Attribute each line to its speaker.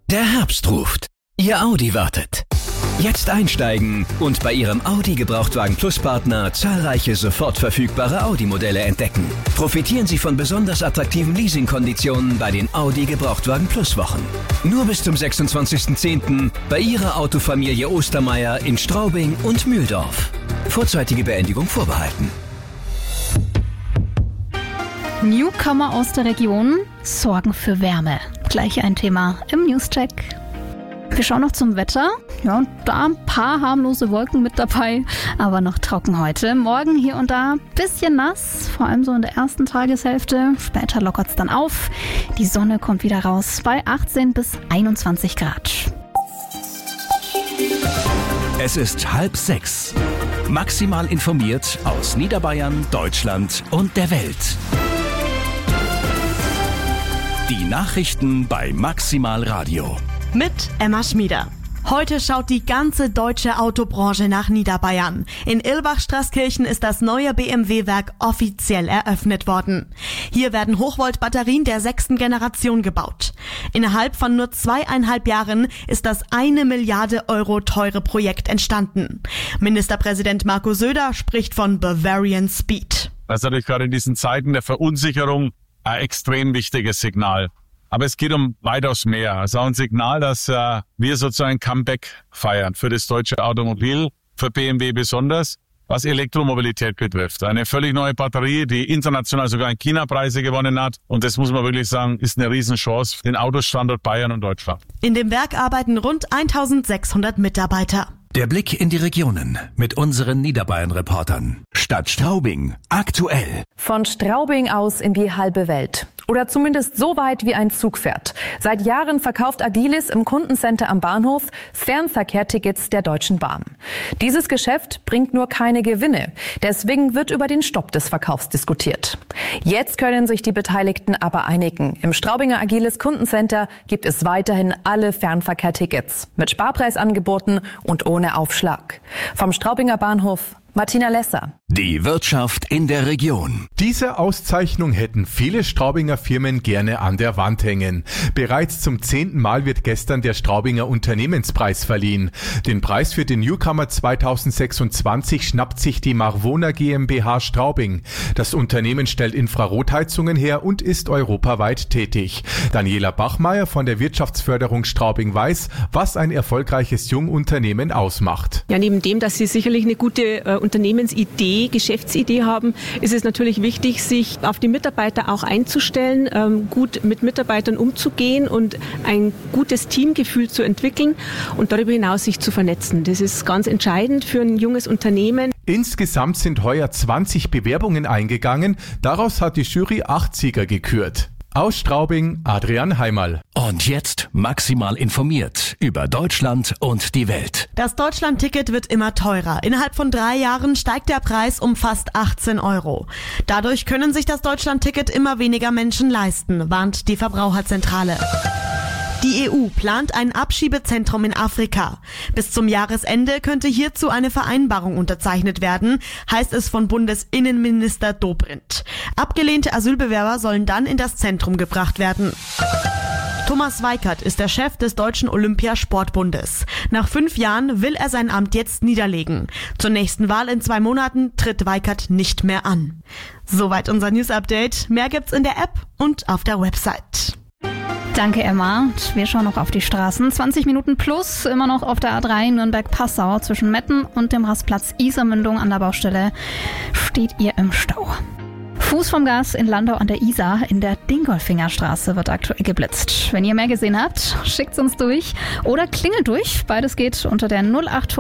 Speaker 1: Der Herbst ruft. Ihr Audi wartet. Jetzt einsteigen und bei Ihrem Audi Gebrauchtwagen Plus Partner zahlreiche sofort verfügbare Audi-Modelle entdecken. Profitieren Sie von besonders attraktiven Leasingkonditionen bei den Audi Gebrauchtwagen Plus Wochen. Nur bis zum 26.10. bei Ihrer Autofamilie Ostermeier in Straubing und Mühldorf. Vorzeitige Beendigung vorbehalten.
Speaker 2: Newcomer aus der Region sorgen für Wärme. Gleich ein Thema im Newscheck. Wir schauen noch zum Wetter. Ja, und da ein paar harmlose Wolken mit dabei, aber noch trocken heute. Morgen hier und da ein bisschen nass, vor allem so in der ersten Tageshälfte. Später lockert es dann auf. Die Sonne kommt wieder raus bei 18 bis 21 Grad.
Speaker 1: Es ist 5:30. Maximal informiert aus Niederbayern, Deutschland und der Welt. Die Nachrichten bei Maximal Radio.
Speaker 3: Mit Emma Schmieder. Heute schaut die ganze deutsche Autobranche nach Niederbayern. In Irlbach-Straßkirchen ist das neue BMW-Werk offiziell eröffnet worden. Hier werden Hochvolt-Batterien der 6. Generation gebaut. Innerhalb von nur 2,5 Jahren ist das 1 Milliarde Euro teure Projekt entstanden. Ministerpräsident Markus Söder spricht von Bavarian Speed.
Speaker 4: Das ist natürlich gerade in diesen Zeiten der Verunsicherung ein extrem wichtiges Signal. Aber es geht um weitaus mehr. Also auch ein Signal, dass wir sozusagen ein Comeback feiern für das deutsche Automobil, für BMW besonders, was Elektromobilität betrifft. Eine völlig neue Batterie, die international sogar in China Preise gewonnen hat. Und das muss man wirklich sagen, ist eine Riesenchance für den Autostandort Bayern und Deutschland.
Speaker 3: In dem Werk arbeiten rund 1600 Mitarbeiter.
Speaker 1: Der Blick in die Regionen mit unseren Niederbayern-Reportern. Stadt Straubing, aktuell.
Speaker 5: Von Straubing aus in die halbe Welt. Oder zumindest so weit wie ein Zug fährt. Seit Jahren verkauft Agilis im Kundencenter am Bahnhof Fernverkehrtickets der Deutschen Bahn. Dieses Geschäft bringt nur keine Gewinne. Deswegen wird über den Stopp des Verkaufs diskutiert. Jetzt können sich die Beteiligten aber einigen. Im Straubinger Agilis Kundencenter gibt es weiterhin alle Fernverkehrtickets. Mit Sparpreisangeboten und ohne Aufschlag. Vom Straubinger Bahnhof Martina Lesser.
Speaker 1: Die Wirtschaft in der Region.
Speaker 6: Diese Auszeichnung hätten viele Straubinger Firmen gerne an der Wand hängen. Bereits zum 10. Mal wird gestern der Straubinger Unternehmenspreis verliehen. Den Preis für den Newcomer 2026 schnappt sich die Marvona GmbH Straubing. Das Unternehmen stellt Infrarotheizungen her und ist europaweit tätig. Daniela Bachmeier von der Wirtschaftsförderung Straubing weiß, was ein erfolgreiches Jungunternehmen ausmacht.
Speaker 7: Ja, neben dem, dass sie sicherlich eine gute Unternehmensidee, Geschäftsidee haben, ist es natürlich wichtig, sich auf die Mitarbeiter auch einzustellen, gut mit Mitarbeitern umzugehen und ein gutes Teamgefühl zu entwickeln und darüber hinaus sich zu vernetzen. Das ist ganz entscheidend für ein junges Unternehmen.
Speaker 6: Insgesamt sind heuer 20 Bewerbungen eingegangen. Daraus hat die Jury 8 Sieger gekürt. Aus Straubing, Adrian Heimerl.
Speaker 1: Und jetzt maximal informiert über Deutschland und die Welt.
Speaker 3: Das Deutschland-Ticket wird immer teurer. Innerhalb von 3 Jahren steigt der Preis um fast 18 Euro. Dadurch können sich das Deutschland-Ticket immer weniger Menschen leisten, warnt die Verbraucherzentrale. Die EU plant ein Abschiebezentrum in Afrika. Bis zum Jahresende könnte hierzu eine Vereinbarung unterzeichnet werden, heißt es von Bundesinnenminister Dobrindt. Abgelehnte Asylbewerber sollen dann in das Zentrum gebracht werden. Thomas Weikert ist der Chef des Deutschen Olympiasportbundes. Nach 5 Jahren will er sein Amt jetzt niederlegen. Zur nächsten Wahl in 2 Monaten tritt Weikert nicht mehr an. Soweit unser News-Update. Mehr gibt's in der App und auf der Website.
Speaker 2: Danke, Emma. Wir schauen noch auf die Straßen. 20 Minuten plus, immer noch auf der A3 Nürnberg-Passau zwischen Metten und dem Rastplatz Isarmündung an der Baustelle steht ihr im Stau. Fuß vom Gas in Landau an der Isar in der Dingolfinger-Straße wird aktuell geblitzt. Wenn ihr mehr gesehen habt, schickt's uns durch oder klingelt durch. Beides geht unter der 0800